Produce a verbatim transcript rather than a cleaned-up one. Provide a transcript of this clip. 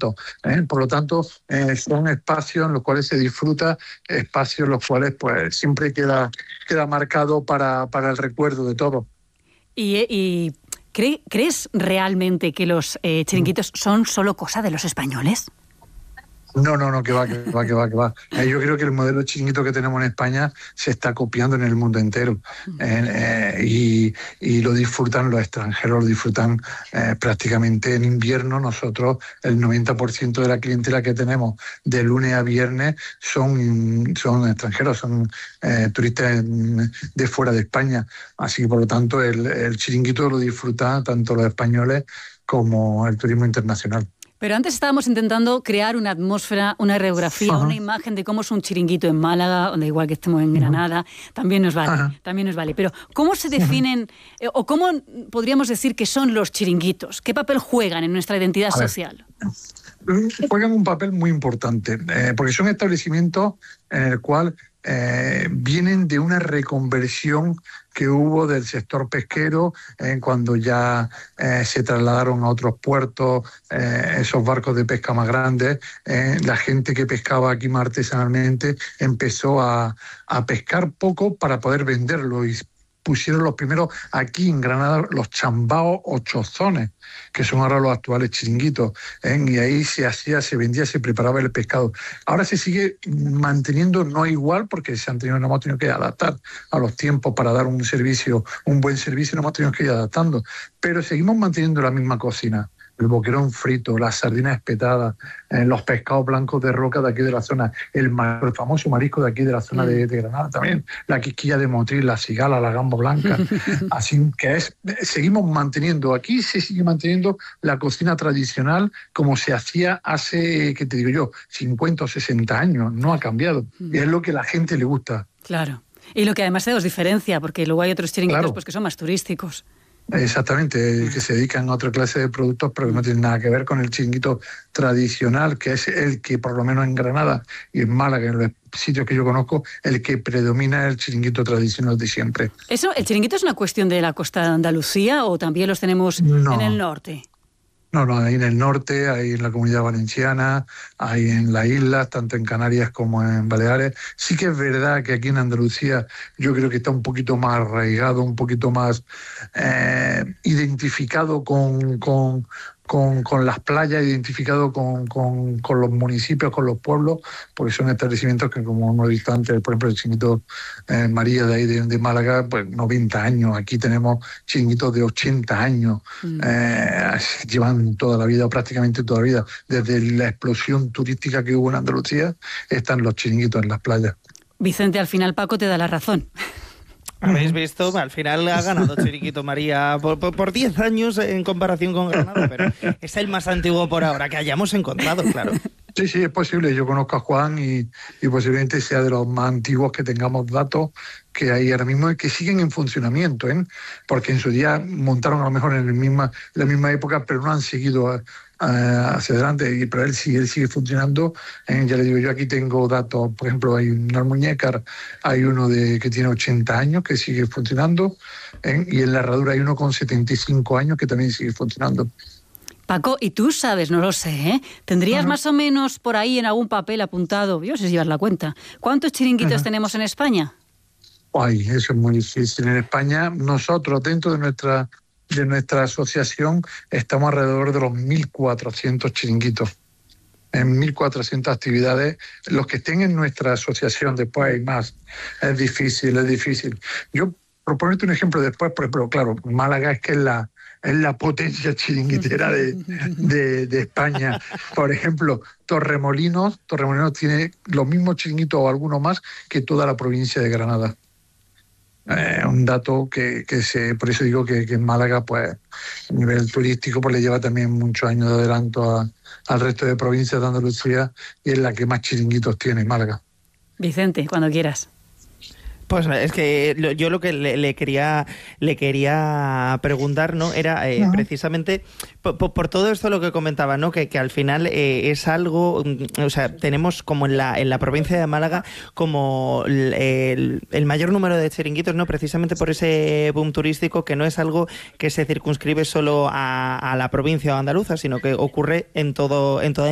alto, ¿eh? Por lo tanto, eh, son espacios en los cuales se disfruta, espacios en los cuales pues siempre queda, queda marcado para, para el recuerdo de todo. ¿Y, y ¿cree, crees realmente que los eh, chiringuitos son solo cosa de los españoles? No, no, no, que va, que va, que va, que va. Eh, yo creo que el modelo chiringuito que tenemos en España se está copiando en el mundo entero. Eh, eh, y, y lo disfrutan los extranjeros, lo disfrutan eh, prácticamente en invierno. Nosotros, el noventa por ciento de la clientela que tenemos de lunes a viernes son, son extranjeros, son eh, turistas de fuera de España. Así que, por lo tanto, el, el chiringuito lo disfrutan tanto los españoles como el turismo internacional. Pero antes estábamos intentando crear una atmósfera, una radiografía, Ajá. una imagen de cómo es un chiringuito en Málaga, donde igual que estemos en Granada, también nos vale, Ajá. también nos vale. Pero ¿cómo se definen eh, o cómo podríamos decir que son los chiringuitos? ¿Qué papel juegan en nuestra identidad A ver, social? Juegan un papel muy importante, eh, porque son establecimientos en el cual eh, vienen de una reconversión que hubo del sector pesquero eh, cuando ya eh, se trasladaron a otros puertos, eh, esos barcos de pesca más grandes. Eh, la gente que pescaba aquí más artesanalmente empezó a, a pescar poco para poder venderlo y pusieron los primeros aquí en Granada los chambaos o chozones, que son ahora los actuales chiringuitos, ¿eh? Y ahí se hacía, se vendía, se preparaba el pescado. Ahora se sigue manteniendo, no igual, porque se han tenido, nos hemos tenido que adaptar a los tiempos para dar un servicio, un buen servicio, nos hemos tenido que ir adaptando, pero seguimos manteniendo la misma cocina. El boquerón frito, las sardinas espetadas, eh, los pescados blancos de roca de aquí de la zona, el, mar, el famoso marisco de aquí de la zona mm. de, de Granada también, la quisquilla de Motril, la cigala, la gamba blanca. Así que es, seguimos manteniendo, aquí se sigue manteniendo la cocina tradicional como se hacía hace, ¿qué te digo yo?, cincuenta o sesenta años, no ha cambiado. Mm. Y es lo que a la gente le gusta. Claro. Y lo que además se os diferencia, porque luego hay otros chiringuitos claro. pues, que son más turísticos. Exactamente, que se dedican a otra clase de productos, pero que no tienen nada que ver con el chiringuito tradicional, que es el que, por lo menos en Granada y en Málaga, en los sitios que yo conozco, el que predomina es el chiringuito tradicional de siempre. ¿Eso, el chiringuito es una cuestión de la costa de Andalucía o también los tenemos no. en el norte? No, no, hay en el norte, hay en la Comunidad Valenciana, hay en las islas, tanto en Canarias como en Baleares. Sí que es verdad que aquí en Andalucía yo creo que está un poquito más arraigado, un poquito más eh, identificado con, con, con, con las playas, identificado con, con, con los municipios, con los pueblos, porque son establecimientos que, como hemos visto antes, por ejemplo, el chiringuito eh, María de ahí de, de Málaga, pues noventa años. Aquí tenemos chiringuitos de ochenta años. Mm. Eh, llevan toda la vida, prácticamente toda la vida. Desde la explosión turística que hubo en Andalucía, están los chiringuitos en las playas. Vicente, al final Paco te da la razón. Habéis visto, al final ha ganado Chiringuito María por, por, por diez años en comparación con Granada, pero es el más antiguo por ahora que hayamos encontrado, claro. Sí, sí, es posible. Yo conozco a Juan y, y posiblemente sea de los más antiguos que tengamos datos que hay ahora mismo y que siguen en funcionamiento, ¿eh? Porque en su día montaron a lo mejor en la misma, la misma época, pero no han seguido a, a, hacia adelante. Y, pero él sigue, él sigue funcionando. ¿eh? Ya le digo, yo aquí tengo datos, por ejemplo, hay un almuñécar, hay uno de que tiene ochenta años que sigue funcionando, ¿eh? Y en la herradura hay uno con setenta y cinco años que también sigue funcionando. Paco, y tú sabes, no lo sé, ¿eh? ¿Tendrías uh-huh. más o menos por ahí en algún papel apuntado, yo no sé si llevas la cuenta, cuántos chiringuitos uh-huh. tenemos en España? Ay, eso es muy difícil. En España, nosotros, dentro de nuestra, de nuestra asociación, estamos alrededor de los mil cuatrocientos chiringuitos. En mil cuatrocientas actividades, los que estén en nuestra asociación, después hay más. Es difícil, es difícil. Yo, por ponerte un ejemplo después, por ejemplo, claro, Málaga es que es la... es la potencia chiringuitera de, de, de España. Por ejemplo, Torremolinos, Torremolinos tiene los mismos chiringuitos o alguno más que toda la provincia de Granada. Eh, un dato que, que se, por eso digo que, que en Málaga, pues, a nivel turístico, pues le lleva también muchos años de adelanto a, al resto de provincias de Andalucía y es la que más chiringuitos tiene, Málaga. Vicente, cuando quieras. Pues es que yo lo que le, le quería le quería preguntar, ¿no? Era eh, uh-huh. precisamente por, por todo esto lo que comentaba, ¿no? Que, que al final eh, es algo, o sea, tenemos como en la en la provincia de Málaga como el, el, el mayor número de chiringuitos, ¿no? Precisamente por ese boom turístico, que no es algo que se circunscribe solo a, a la provincia andaluza, sino que ocurre en todo en toda